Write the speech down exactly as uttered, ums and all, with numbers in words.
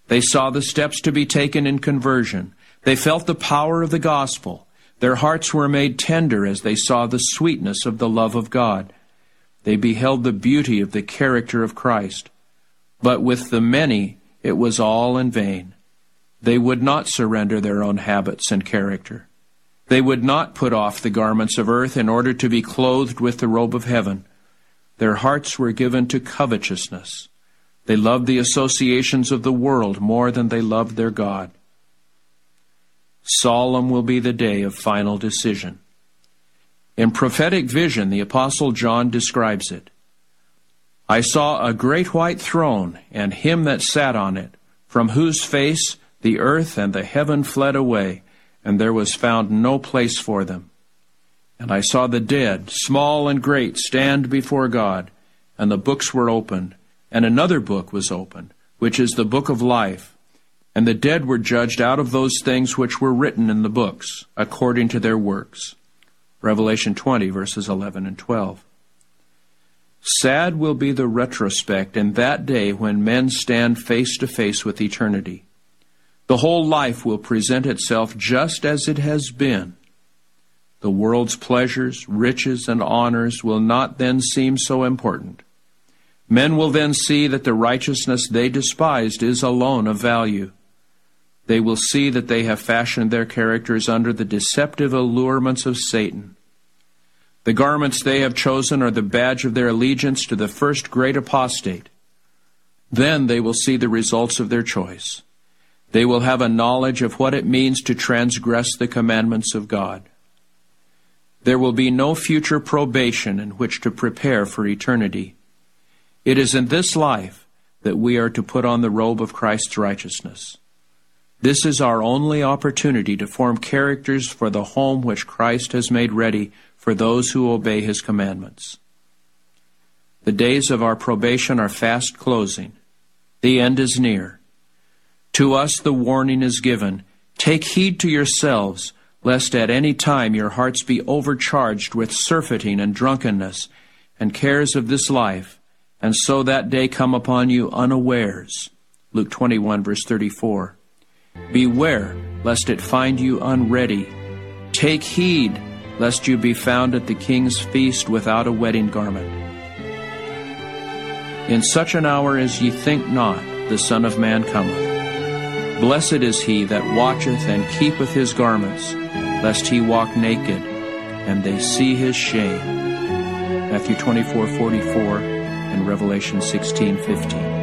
They saw the steps to be taken in conversion. They felt the power of the gospel. Their hearts were made tender as they saw the sweetness of the love of God. They beheld the beauty of the character of Christ. But with the many, it was all in vain. They would not surrender their own habits and character. They would not put off the garments of earth in order to be clothed with the robe of heaven. Their hearts were given to covetousness. They loved the associations of the world more than they loved their God. Solemn will be the day of final decision. In prophetic vision, the Apostle John describes it. I saw a great white throne, and him that sat on it, from whose face the earth and the heaven fled away, and there was found no place for them. And I saw the dead, small and great, stand before God, and the books were opened, and another book was opened, which is the book of life. And the dead were judged out of those things which were written in the books, according to their works. Revelation twenty, verses eleven and twelve. Sad will be the retrospect in that day when men stand face to face with eternity. The whole life will present itself just as it has been. The world's pleasures, riches, and honors will not then seem so important. Men will then see that the righteousness they despised is alone of value. They will see that they have fashioned their characters under the deceptive allurements of Satan. The garments they have chosen are the badge of their allegiance to the first great apostate. Then they will see the results of their choice. They will have a knowledge of what it means to transgress the commandments of God. There will be no future probation in which to prepare for eternity. It is in this life that we are to put on the robe of Christ's righteousness. This is our only opportunity to form characters for the home which Christ has made ready for those who obey His commandments. The days of our probation are fast closing. The end is near. To us the warning is given, take heed to yourselves, lest at any time your hearts be overcharged with surfeiting and drunkenness, and cares of this life, and so that day come upon you unawares. Luke twenty-one, verse thirty-four. Beware, lest it find you unready. Take heed, lest you be found at the king's feast without a wedding garment. In such an hour as ye think not, the Son of Man cometh. Blessed is he that watcheth and keepeth his garments, lest he walk naked, and they see his shame. Matthew twenty-four, forty-four, and Revelation sixteen, fifteen.